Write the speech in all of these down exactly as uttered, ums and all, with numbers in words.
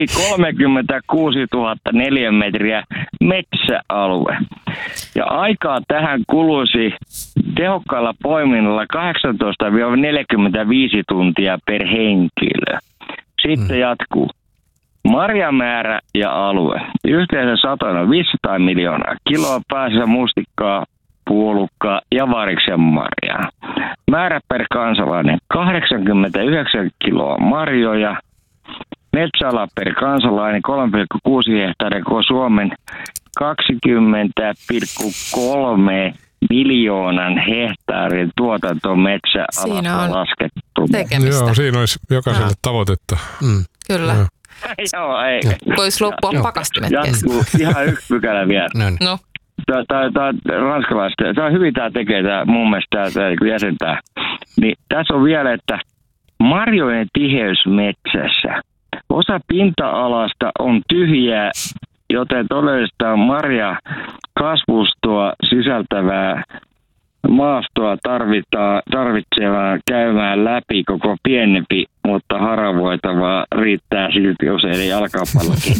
kolmekymmentäkuusituhatta neliömetriä metsäalue. Ja aikaa tähän kuluisi tehokkaalla poiminnalla kahdeksantoista neljäkymmentäviisi tuntia per henkilö. Sitten mm. jatkuu. Marjamäärä ja alue. Yhteensä satona viisisataa miljoonaa kiloa päässä mustikkaa, puolukkaa ja variksen marjaa. Määrä per kansalainen kahdeksankymmentäyhdeksän kiloa marjoja. Metsäala per kansalainen kolme pilkku kuusi hehtaaria koko Suomen kaksikymmentä pilkku kolme miljoonan hehtaarin tuotantometsäalasta laskettu. Tekemistä. Joo, siinä olisi jokaiselle no. tavoitetta. Mm. Kyllä. Joo. Joo, ei. Voisi loppua pakastimet kesken. Jatkuu ihan yksi pykälä vielä. No. Tämä on ranskalaista. Tämä on hyvin, tämä tekee tämä mun mielestä tämä jäsentää. Niin tässä on vielä, että marjojen tiheys metsässä. Osa pinta-alasta on tyhjää, joten todellista marja kasvustoa sisältävää maastoa tarvitaan, tarvitsevaa käymään läpi koko pienempi, mutta haravoitavaa riittää silti usein jalkapallokin.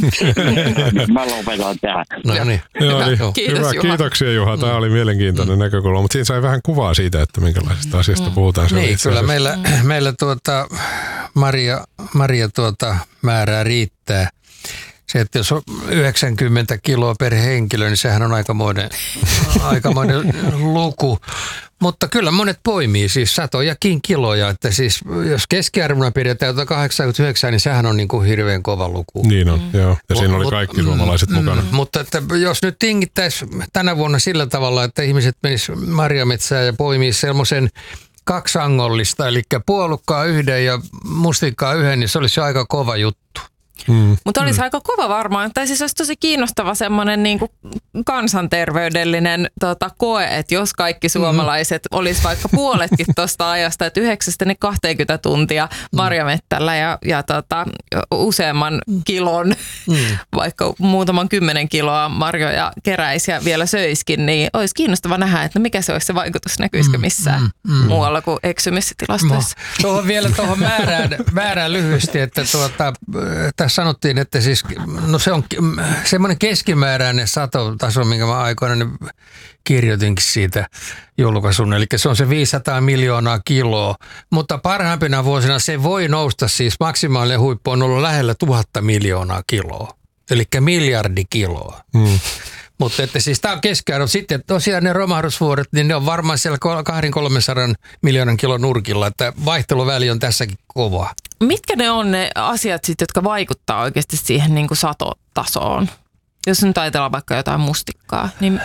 Mä lopetan tähän. No niin. Joo, niin. Kiitos, hyvä. Juha. Kiitoksia Juha. Tämä oli mielenkiintoinen mm. näkökulma, mutta siinä sai vähän kuvaa siitä, että minkälaisesta asiasta mm. puhutaan. Se niin, kyllä meillä, meillä tuota, Maria, Maria tuota, määrää riittää. Se, että jos on yhdeksänkymmentä kiloa per henkilö, niin sehän on aikamoinen, aikamoinen luku. Mutta kyllä monet poimii siis satojakin kiloja. Että siis jos keskiarvona pidetään kahdeksankymmentäyhdeksän, niin sehän on niin kuin hirveän kova luku. Niin on, mm. joo. Ja siinä oli kaikki suomalaiset mm, mukana. Mm, mutta että jos nyt tingittäisiin tänä vuonna sillä tavalla, että ihmiset menis marjametsään ja poimii semmoisen kaksangollista, eli puolukkaa yhden ja mustikkaa yhden, niin se olisi aika kova juttu. Mm. Mutta olisi mm. aika kova varmaan, tai siis olisi tosi kiinnostava semmoinen niin kuin kansanterveydellinen tota, koe, että jos kaikki suomalaiset mm. olisi vaikka puoletkin tuosta ajasta, että yhdeksästä ne kaksikymmentä tuntia marjamettällä ja, ja tota, useamman kilon, mm. vaikka muutaman kymmenen kiloa marjoja keräisi ja vielä söiskin, niin olisi kiinnostava nähdä, että mikä se olisi se vaikutus, näkyisikö missään mm. Mm. muualla kuin eksymistilastoissa. No. Tuohon vielä tuohon määrään, määrään lyhyesti, että tuota, tässä sanottiin, että siis, no se on semmoinen keskimääräinen satotaso, minkä mä aikoinaan kirjoitinkin siitä julkaisun. Eli se on se viisisataa miljoonaa kiloa, mutta parhaimpina vuosina se voi nousta, siis maksimaalinen huippu on ollut lähellä tuhatta miljoonaa kiloa. Eli miljardi kiloa. Hmm. Mutta että siis tämä on keskiarvo. Sitten tosiaan ne romahdusvuodet, niin ne on varmaan siellä kaksisataa kolmesataa miljoonan kilon nurkilla, että vaihteluväli on tässäkin kova. Mitkä ne on ne asiat sitten, jotka vaikuttaa oikeasti siihen niin kuin satotasoon? Jos nyt ajatellaan vaikka jotain mustikkaa, niin...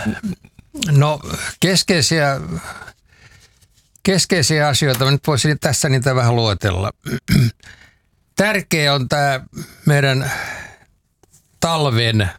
No keskeisiä, keskeisiä asioita, mä nyt voisin tässä niitä vähän luetella. Tärkeä on tämä meidän talven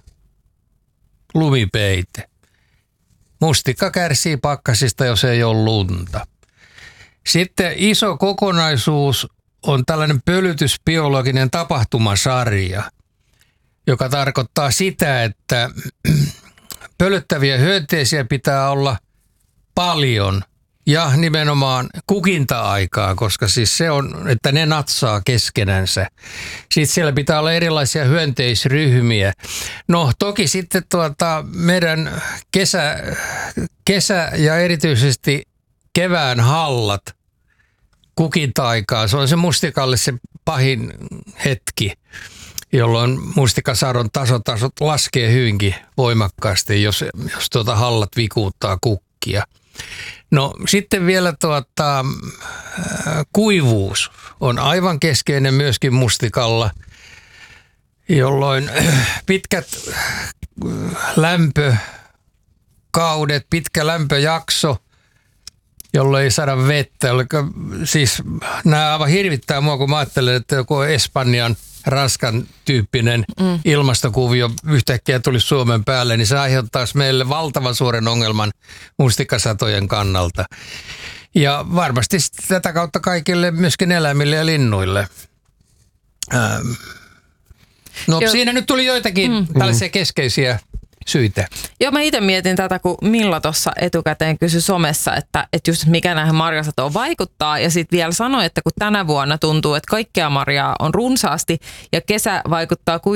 lumipeite. Mustikka kärsii pakkasista, jos ei ole lunta. Sitten iso kokonaisuus on tällainen pölytysbiologinen tapahtumasarja, joka tarkoittaa sitä, että pölyttäviä hyönteisiä pitää olla paljon ja nimenomaan kukinta-aikaa, koska siis se on, että ne natsaa keskenänsä. Sitten siellä pitää olla erilaisia hyönteisryhmiä. No toki sitten tuota, meidän kesä, kesä ja erityisesti kevään hallat kukinta-aikaa, se on se mustikalle se pahin hetki, jolloin mustikasadon tasotasot laskee hyvinkin voimakkaasti, jos, jos tuota hallat vikuuttaa kukkia. No sitten vielä tuota, kuivuus on aivan keskeinen myöskin mustikalla, jolloin pitkät lämpökaudet, pitkä lämpöjakso, jolloin ei saada vettä. Siis nämä aivan hirvittää mua, kun mä ajattelen, että joku Espanjan, Ranskan tyyppinen mm. ilmastokuvio yhtäkkiä tuli Suomen päälle, niin se aiheuttaisi meille valtavan suuren ongelman mustikasatojen kannalta. Ja varmasti tätä kautta kaikille myöskin eläimille ja linnuille. Ähm. No jo. Siinä nyt tuli joitakin mm. tällaisia keskeisiä syitä. Joo, mä itse mietin tätä, kun Milla tuossa etukäteen kysyi somessa, että, että just mikä näihin marjasatoon vaikuttaa. Ja sitten vielä sanoi, että kun tänä vuonna tuntuu, että kaikkea marjaa on runsaasti ja kesä vaikuttaa kuitenkin